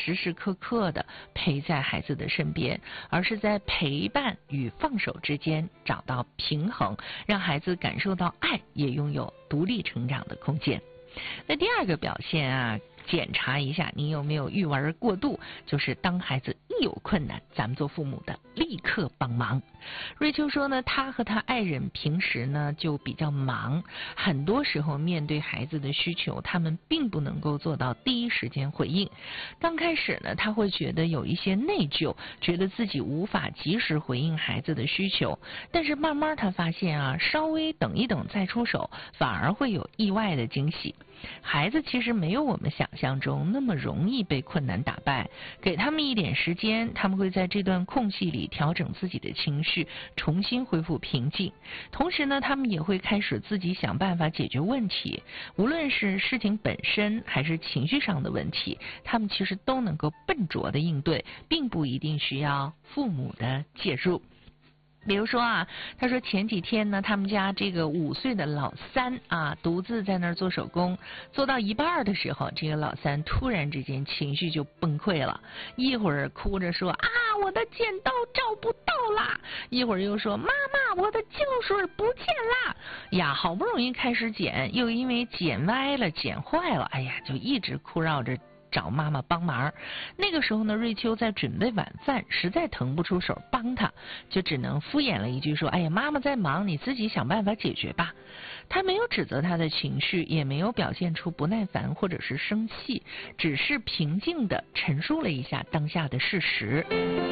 时时刻刻的陪在孩子的身边，而是在陪伴与放手之间找到平衡，让孩子感受到爱，也拥有独立成长的空间。那第二个表现啊，检查一下你有没有育儿过度，就是当孩子一有困难，咱们做父母的立刻帮忙。瑞秋说呢，她和她爱人平时呢就比较忙，很多时候面对孩子的需求，他们并不能够做到第一时间回应。刚开始呢，她会觉得有一些内疚，觉得自己无法及时回应孩子的需求，但是慢慢她发现啊，稍微等一等再出手，反而会有意外的惊喜。孩子其实没有我们想象中那么容易被困难打败，给他们一点时间，他们会在这段空隙里调整自己的情绪，重新恢复平静。同时呢，他们也会开始自己想办法解决问题，无论是事情本身还是情绪上的问题，他们其实都能够笨拙的应对，并不一定需要父母的介入。比如说啊，他说前几天呢，他们家这个5岁的老三啊，独自在那儿做手工，做到一半的时候，这个老三突然之间情绪就崩溃了，一会儿哭着说啊，我的剪刀找不到啦，一会儿又说妈妈，我的胶水不见啦呀，好不容易开始剪，又因为剪歪了剪坏了，哎呀，就一直哭绕着找妈妈帮忙。那个时候呢，瑞秋在准备晚饭，实在腾不出手帮他，就只能敷衍了一句说，哎呀，妈妈在忙，你自己想办法解决吧。他没有指责他的情绪，也没有表现出不耐烦或者是生气，只是平静地陈述了一下当下的事实。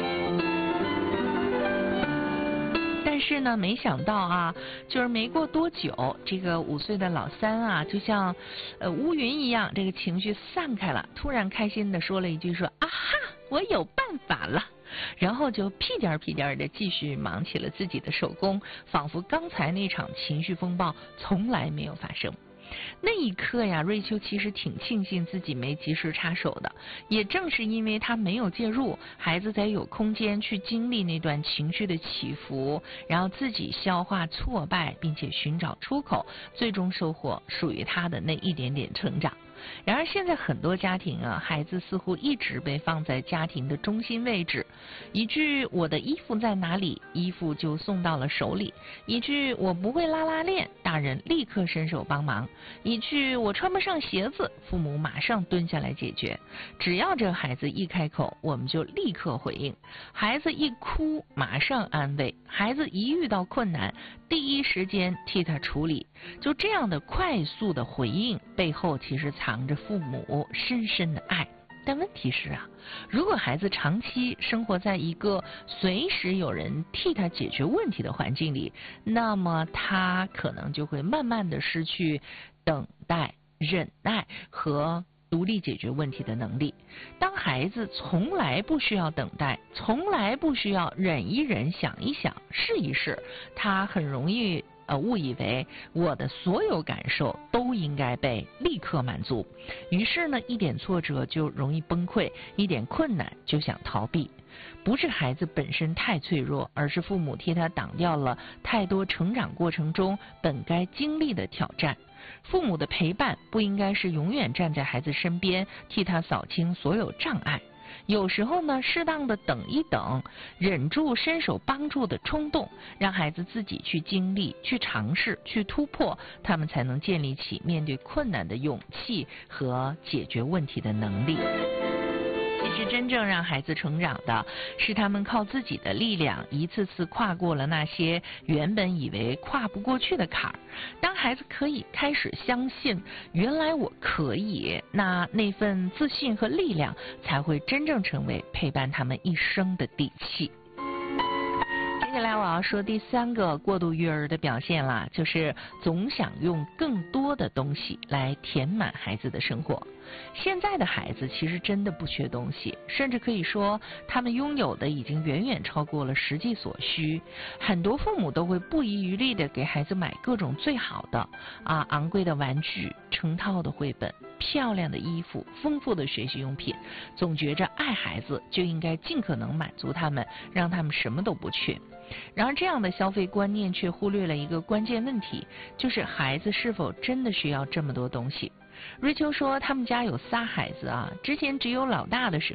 但是呢，没想到啊，就是没过多久，这个5岁的老三啊，就像乌云一样，这个情绪散开了，突然开心地说了一句说啊哈，我有办法了。然后就屁颠儿屁颠儿的继续忙起了自己的手工，仿佛刚才那场情绪风暴从来没有发生。那一刻呀，瑞秋其实挺庆幸自己没及时插手的，也正是因为他没有介入，孩子才有空间去经历那段情绪的起伏，然后自己消化挫败，并且寻找出口，最终收获属于他的那一点点成长。然而现在很多家庭啊，孩子似乎一直被放在家庭的中心位置，一句我的衣服在哪里，衣服就送到了手里，一句我不会拉拉链，大人立刻伸手帮忙，一句我穿不上鞋子，父母马上蹲下来解决。只要这孩子一开口，我们就立刻回应，孩子一哭马上安慰，孩子一遇到困难第一时间替他处理。就这样的快速的回应背后其实藏着父母深深的爱。但问题是啊，如果孩子长期生活在一个随时有人替他解决问题的环境里，那么他可能就会慢慢的失去等待、忍耐和独立解决问题的能力。当孩子从来不需要等待，从来不需要忍一忍、想一想、试一试，他很容易误以为我的所有感受都应该被立刻满足，于是呢，一点挫折就容易崩溃，一点困难就想逃避。不是孩子本身太脆弱，而是父母替他挡掉了太多成长过程中本该经历的挑战。父母的陪伴不应该是永远站在孩子身边，替他扫清所有障碍。有时候呢，适当的等一等，忍住伸手帮助的冲动，让孩子自己去经历、去尝试、去突破，他们才能建立起面对困难的勇气和解决问题的能力。其实真正让孩子成长的是他们靠自己的力量一次次跨过了那些原本以为跨不过去的坎儿。当孩子可以开始相信原来我可以，那份自信和力量才会真正成为陪伴他们一生的底气。接下来我要说第3个过度育儿的表现啦，就是总想用更多的东西来填满孩子的生活。现在的孩子其实真的不缺东西，甚至可以说他们拥有的已经远远超过了实际所需。很多父母都会不遗余力的给孩子买各种最好的昂贵的玩具、成套的绘本、漂亮的衣服、丰富的学习用品，总觉着爱孩子就应该尽可能满足他们，让他们什么都不缺。然而这样的消费观念却忽略了一个关键问题，就是孩子是否真的需要这么多东西。瑞秋说他们家有3孩子之前只有老大的时候